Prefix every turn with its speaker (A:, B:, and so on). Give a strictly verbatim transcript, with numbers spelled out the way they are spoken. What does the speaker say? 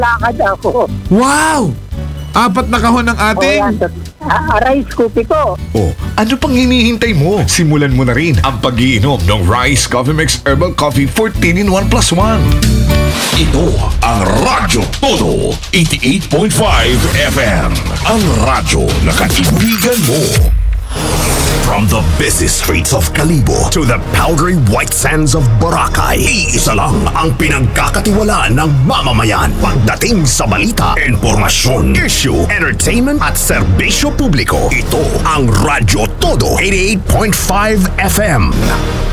A: lakad ako.
B: Wow! Apat na kahon ng
A: O
B: ating...
A: yan, ah, rice cookie ko.
C: Oh, ano pang hinihintay mo? Simulan mo na rin ang pag-iinom ng Rice Coffee Mix Herbal Coffee fourteen in one plus one.
D: Ito ang Radyo Todo eighty-eight point five F M. Ang radyo na kaibigan mo. From the busy streets of Kalibo to the powdery white sands of Boracay, iisa lang ang pinagkakatiwalaan ng mamamayan pagdating sa balita, informasyon, issue, entertainment at serbisyo publiko. Ito ang Radyo Todo eighty-eight point five F M.